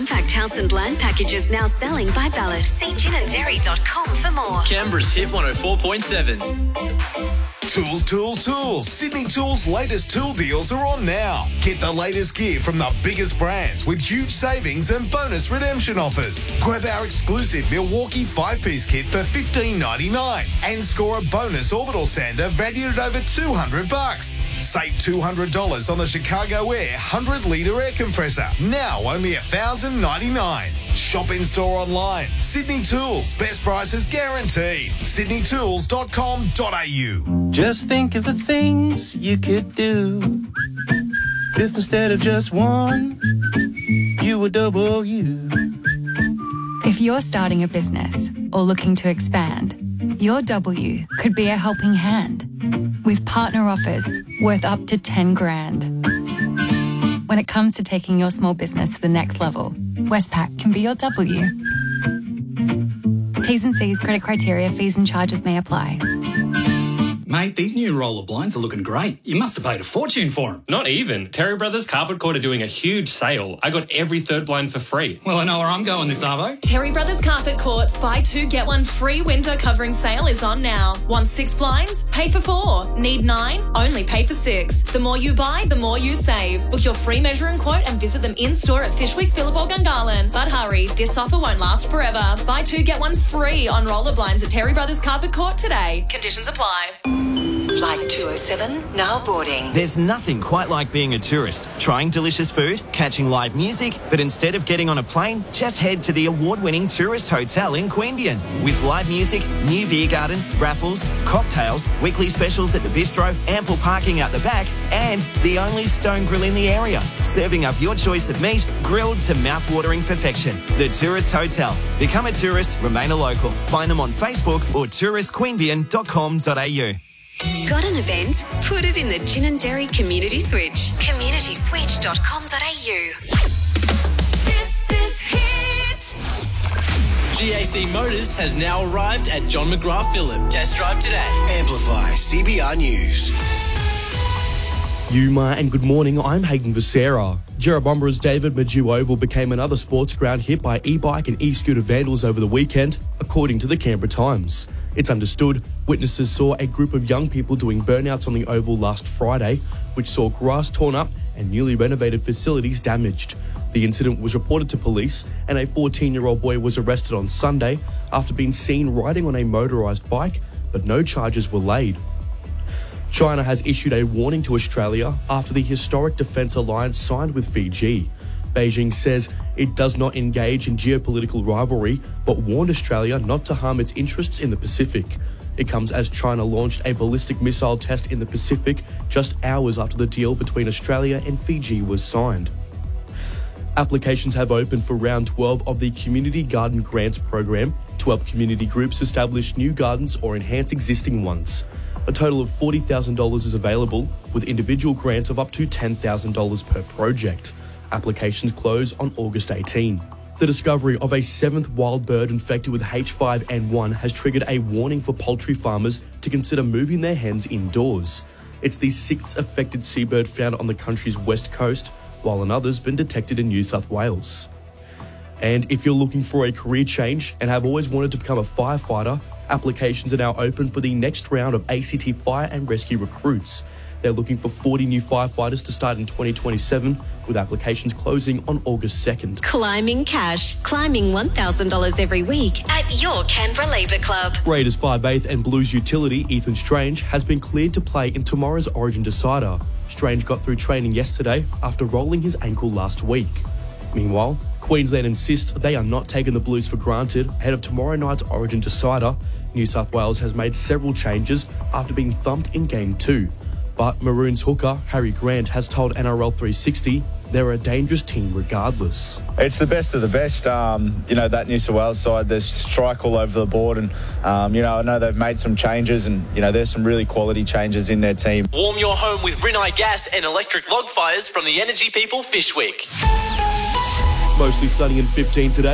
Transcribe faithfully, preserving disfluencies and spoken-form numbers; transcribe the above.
Impact House and Land packages now selling by ballot. See gin and dairy dot com for more. Canberra's Hit one oh four point seven. Tools, tools, tools. Sydney Tools' latest tool deals are on now. Get the latest gear from the biggest brands with huge savings and bonus redemption offers. Grab our exclusive Milwaukee five-piece kit for fifteen ninety-nine and score a bonus orbital sander valued at over two hundred bucks. Save two hundred dollars on the Chicago Air one hundred litre air compressor. Now only one thousand ninety-nine dollars. Shop in store online. Sydney Tools. Best prices guaranteed. sydney tools dot com dot a u. Just think of the things you could do if instead of just one, you were double you. If you're starting a business or looking to expand, your W could be a helping hand with partner offers worth up to ten grand. When it comes to taking your small business to the next level, Westpac can be your W. T's and C's, credit criteria, fees and charges may apply. Mate, these new roller blinds are looking great. You must have paid a fortune for them. Not even. Terry Brothers Carpet Court are doing a huge sale. I got every third blind for free. Well, I know where I'm going this arvo. Terry Brothers Carpet Court's buy two, get one free window covering sale is on now. Want six blinds? Pay for four. Need nine? Only pay for six. The more you buy, the more you save. Book your free measure and quote and visit them in-store at Fishwick, Phillip or Gungahlin. But hurry, this offer won't last forever. Buy two, get one free on roller blinds at Terry Brothers Carpet Court today. Conditions apply. Flight two oh seven, now boarding. There's nothing quite like being a tourist, trying delicious food, catching live music, but instead of getting on a plane, just head to the award-winning Tourist Hotel in Queanbeyan. With live music, new beer garden, raffles, cocktails, weekly specials at the bistro, ample parking out the back, and the only stone grill in the area, serving up your choice of meat, grilled to mouth-watering perfection. The Tourist Hotel. Become a tourist, remain a local. Find them on Facebook or tourist queanbeyan dot com dot a u. Got an event? Put it in the Gin and Dairy Community Switch. community switch dot com dot a u. This is Hit. G A C Motors has now arrived at John McGrath Phillip. Test drive today. Amplify C B R News. Yuma and good morning, I'm Hayden Visera. Jerrabomber's David Maju Oval became another sports ground hit by e-bike and e-scooter vandals over the weekend, according to the Canberra Times. It's understood witnesses saw a group of young people doing burnouts on the oval last Friday, which saw grass torn up and newly renovated facilities damaged. The incident was reported to police and a fourteen-year-old boy was arrested on Sunday after being seen riding on a motorised bike, but no charges were laid. China has issued a warning to Australia after the historic defence alliance signed with Fiji. Beijing says it does not engage in geopolitical rivalry, but warned Australia not to harm its interests in the Pacific. It comes as China launched a ballistic missile test in the Pacific just hours after the deal between Australia and Fiji was signed. Applications have opened for round twelve of the Community Garden Grants program to help community groups establish new gardens or enhance existing ones. A total of forty thousand dollars is available, with individual grants of up to ten thousand dollars per project. Applications close on August eighteenth. The discovery of a seventh wild bird infected with H five N one has triggered a warning for poultry farmers to consider moving their hens indoors. It's the sixth affected seabird found on the country's west coast, while another's been detected in New South Wales. And if you're looking for a career change and have always wanted to become a firefighter, applications are now open for the next round of A C T Fire and Rescue recruits. They're looking for forty new firefighters to start in twenty twenty-seven, with applications closing on August second. Climbing cash. Climbing one thousand dollars every week at your Canberra Labour Club. Raiders five eighth and Blues utility Ethan Strange has been cleared to play in tomorrow's Origin decider. Strange got through training yesterday after rolling his ankle last week. Meanwhile, Queensland insist they are not taking the Blues for granted ahead of tomorrow night's Origin decider. New South Wales has made several changes after being thumped in Game two. But Maroons hooker Harry Grant has told N R L three sixty they're a dangerous team regardless. It's the best of the best. Um, you know, that New South Wales side, there's strike all over the board. And, um, you know, I know they've made some changes and, you know, there's some really quality changes in their team. Warm your home with Rinnai gas and electric log fires from the energy people Fishwick. Mostly sunny and fifteen today.